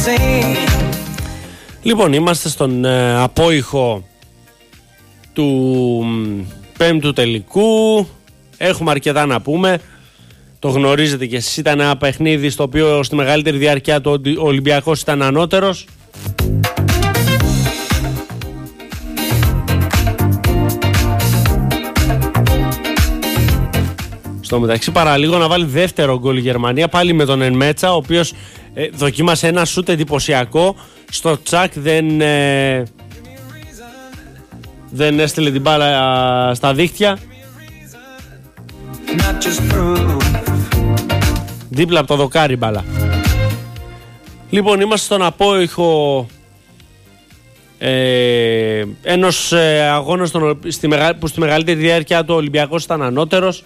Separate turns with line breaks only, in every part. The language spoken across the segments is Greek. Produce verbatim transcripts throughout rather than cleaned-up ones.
Λοιπόν, είμαστε στον ε, απόϊχο του πέμπτου τελικού. Έχουμε αρκετά να πούμε. Το γνωρίζετε κι εσείς, ήταν ένα παιχνίδι στο οποίο στη μεγαλύτερη διάρκεια του ο Ολυμπιακός ήταν ανώτερος. Στο μεταξύ παραλίγο να βάλει δεύτερο γκολ η Γερμανία, πάλι με τον Ενμέτσα, ο οποίος ε, δοκίμασε ένα σούτ εντυπωσιακό. Στο τσακ δεν, ε, δεν έστειλε την μπάλα ε, στα δίχτυα. Δίπλα από το δοκάρι μπάλα. Λοιπόν, είμαστε στον απόϊχο ε, ενός ε, αγώνα στον, στη μεγα, που στη μεγαλύτερη διάρκεια του Ολυμπιακός ήταν ανώτερος.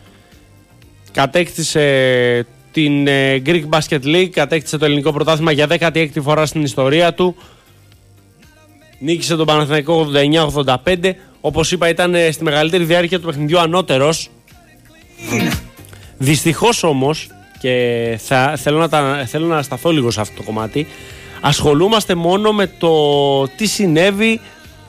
Κατέκτησε την ε, Greek Basket League, κατέκτησε το ελληνικό πρωτάθλημα για δέκατη έκτη φορά στην ιστορία του. Νίκησε τον Παναθηναϊκό ογδόντα εννιά ογδόντα πέντε. Όπως είπα, ήταν ε, στη μεγαλύτερη διάρκεια του παιχνιδιού ανώτερος. Δυστυχώς όμως, και θα, θέλω, να τα, θέλω να σταθώ λίγο σε αυτό το κομμάτι, ασχολούμαστε μόνο με το τι συνέβη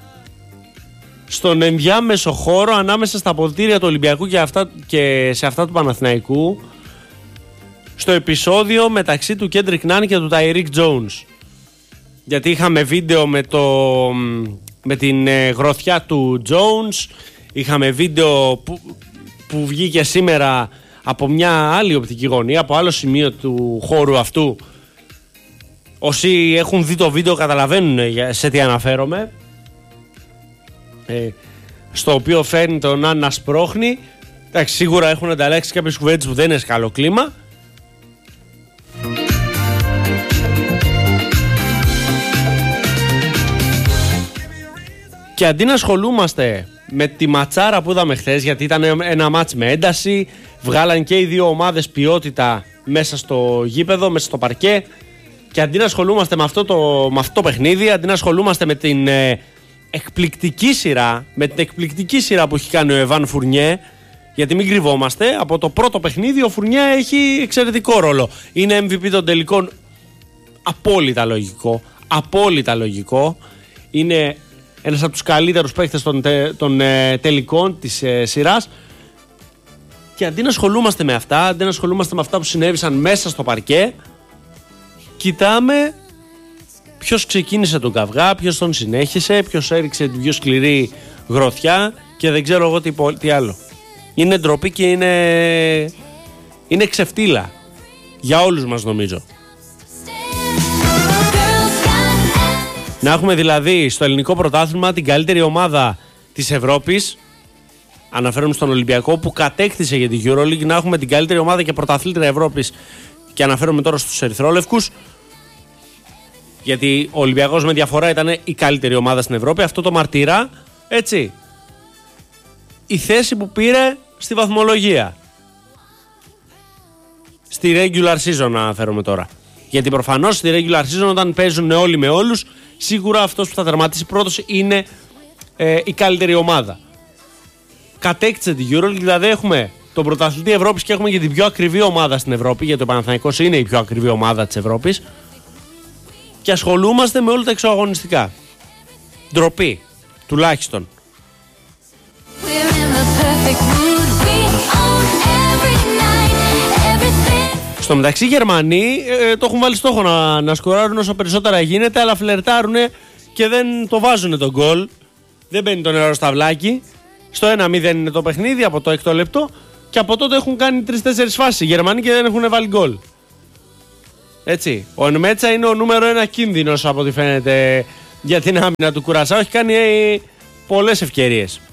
στον ενδιάμεσο χώρο ανάμεσα στα αποδυτήρια του Ολυμπιακού και, αυτά, και σε αυτά του Παναθηναϊκού, στο επεισόδιο μεταξύ του Κέντρικ Νάν και του Ταϊρίκ Τζόουνς. Γιατί είχαμε βίντεο με, το, με την ε, γροθιά του Τζόουνς, είχαμε βίντεο που, που βγήκε σήμερα από μια άλλη οπτική γωνία, από άλλο σημείο του χώρου αυτού. Όσοι έχουν δει το βίντεο καταλαβαίνουν σε τι αναφέρομαι. Ε, στο οποίο φέρνει τον Νάν να σπρώχνει. Εντάξει, σίγουρα έχουν ανταλλάξει κάποιες κουβέντες που δεν είναι σε καλό κλίμα. Και αντί να ασχολούμαστε με τη ματσάρα που είδαμε χθες, γιατί ήταν ένα μάτς με ένταση, βγάλαν και οι δύο ομάδες ποιότητα μέσα στο γήπεδο, μέσα στο παρκέ, και αντί να ασχολούμαστε με αυτό το, με αυτό το παιχνίδι, αντί να ασχολούμαστε με την ε, εκπληκτική σειρά, με την εκπληκτική σειρά που έχει κάνει ο Εβάν Φουρνιέ, γιατί μην κρυβόμαστε, από το πρώτο παιχνίδι ο Φουρνιέ έχει εξαιρετικό ρόλο. Είναι εμ βι πι των τελικών, απόλυτα λογικό, απόλυτα λογικό. Είναι ένας από τους καλύτερους παίκτες των, τε, των ε, τελικών της ε, σειράς. Και αντί να ασχολούμαστε με αυτά, αντί να ασχολούμαστε με αυτά που συνέβησαν μέσα στο παρκέ, κοιτάμε ποιος ξεκίνησε τον καυγά, ποιος τον συνέχισε, ποιος έριξε την πιο σκληρή γροθιά και δεν ξέρω εγώ τι, τι άλλο. Είναι ντροπή και είναι, είναι ξεφτύλα για όλους μας, νομίζω. Να έχουμε δηλαδή στο ελληνικό πρωτάθλημα την καλύτερη ομάδα της Ευρώπης, αναφέρομαι στον Ολυμπιακό που κατέκτησε για την EuroLeague, να έχουμε την καλύτερη ομάδα και πρωταθλήτρια Ευρώπης, και αναφέρομαι τώρα στους ερυθρόλευκους, γιατί ο Ολυμπιακός με διαφορά ήταν η καλύτερη ομάδα στην Ευρώπη. Αυτό το μαρτυρά, έτσι, η θέση που πήρε στη βαθμολογία, στη regular season αναφέρομαι τώρα. Γιατί προφανώς στη regular season, όταν παίζουν όλοι με όλους, σίγουρα αυτός που θα τερματίσει πρώτος είναι ε, η καλύτερη ομάδα. Κατέκτησε την EuroLeague, δηλαδή έχουμε τον πρωταθλητή Ευρώπης και έχουμε και την πιο ακριβή ομάδα στην Ευρώπη, γιατί ο Παναθηναϊκός είναι η πιο ακριβή ομάδα της Ευρώπης, και ασχολούμαστε με όλα τα εξωαγωνιστικά. Ντροπή, τουλάχιστον. Στο μεταξύ, οι Γερμανοί ε, το έχουν βάλει στόχο να, να σκοράρουν όσο περισσότερα γίνεται, αλλά φλερτάρουν και δεν το βάζουν τον γκολ. Δεν μπαίνει το νερό στα βλάκι. Στο ένα μηδέν είναι το παιχνίδι από το έκτο λεπτό και από τότε έχουν κάνει τρεις τέσσερις φάσεις οι Γερμανοί και δεν έχουν βάλει γκολ. Έτσι. Ο Ενμέτσα είναι ο νούμερο ένα κίνδυνος από ό,τι φαίνεται για την άμυνα του Κουρασάου. Έχει κάνει ε, πολλές ευκαιρίες.